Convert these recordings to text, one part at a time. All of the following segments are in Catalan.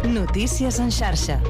Notícies en xarxa.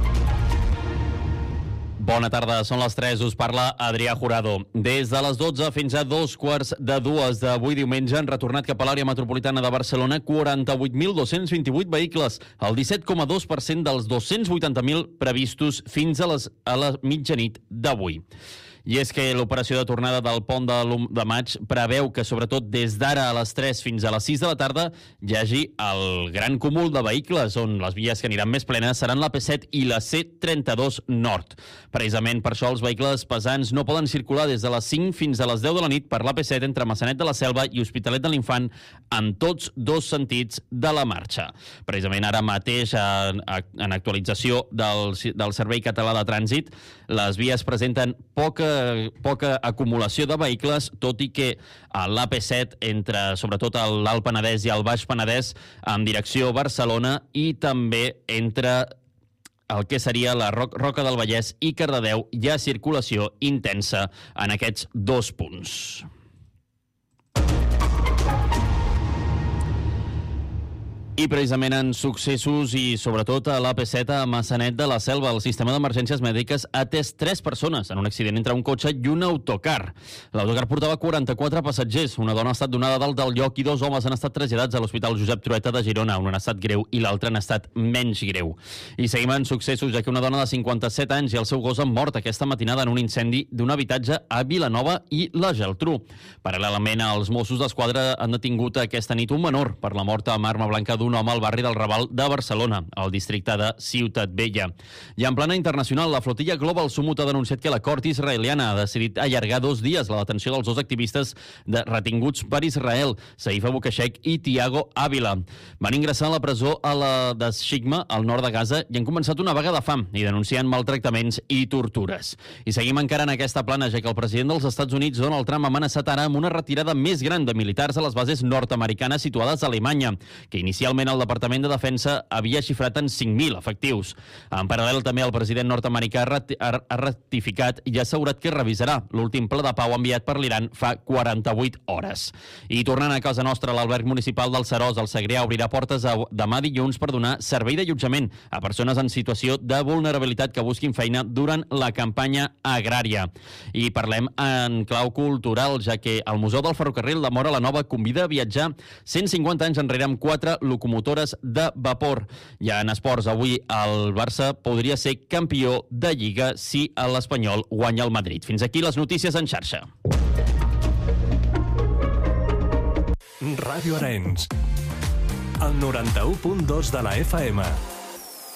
Bona tarda, són les 3, us parla Adrià Jurado. Des de les 12 fins a 2:15 d'avui diumenge han retornat cap a l'àrea metropolitana de Barcelona 48.228 vehicles, el 17,2% dels 280.000 previstos fins a la mitjanit d'avui. I és que l'operació de tornada del pont de maig preveu que, sobretot des d'ara a les 3 fins a les 6 de la tarda, hi hagi el gran cúmul de vehicles, on les vies que aniran més plenes seran l'AP7 i la C32 Nord. Precisament per això els vehicles pesants no poden circular des de les 5 fins a les 10 de la nit per l'AP7 entre Maçanet de la Selva i Hospitalet de l'Infant en tots dos sentits de la marxa. Precisament ara mateix, en actualització del Servei Català de Trànsit, les vies presenten poca acumulació de vehicles, tot i que a l'AP7 entre sobretot l'Alt Penedès i el Baix Penedès en direcció a Barcelona, i també entre el que seria la Roca del Vallès i Cardedeu hi ha circulació intensa en aquests dos punts. I precisament en successos i sobretot a l'AP7 a Maçanet de la Selva, el sistema d'emergències mèdiques ha atès 3 persones en un accident entre un cotxe i un autocar. L'autocar portava 44 passatgers, una dona ha estat donada dalt del lloc i 2 homes han estat traslladats a l'Hospital Josep Trueta de Girona, un en estat greu i l'altre en estat menys greu. I seguim en successos, ja que una dona de 57 anys i el seu gos han mort aquesta matinada en un incendi d'un habitatge a Vilanova i la Geltrú. Paral·lelament, els Mossos d'Esquadra han detingut aquesta nit un menor per la mort amb arma blanca d'un home al barri del Raval de Barcelona, al districte de Ciutat Vella. I en plana internacional, la flotilla Global Sumut ha denunciat que la cort israeliana ha decidit allargar 2 dies la detenció dels 2 activistes retinguts per Israel, Saif Abu Kashek i Thiago Ávila. Van ingressar a la presó de Shikma, al nord de Gaza, i han començat una vaga de fam i denuncien maltractaments i tortures. I seguim encara en aquesta plana, ja que el president dels Estats Units, Donald Trump, ha amenaçat ara amb una retirada més gran de militars a les bases nord-americanes situades a Alemanya, que inicialment el Departament de Defensa havia xifrat en 5.000 efectius. En paral·lel, també el president nord-americà ha ratificat i ha assegurat que revisarà l'últim pla de pau enviat per l'Iran fa 48 hores. I tornant a casa nostra, l'alberg municipal del Seròs, al Segrià, obrirà portes demà dilluns per donar servei d'allotjament a persones en situació de vulnerabilitat que busquin feina durant la campanya agrària. I parlem en clau cultural, ja que el Museu del Ferrocarril de Móra la Nova convida a viatjar 150 anys enrere amb 4 locomotores de vapor. Ja en esports, avui el Barça podria ser campió de Lliga si l'Espanyol guanya el Madrid. Fins aquí les notícies en xarxa. Ràdio Arenys, el 91.2 de la FM.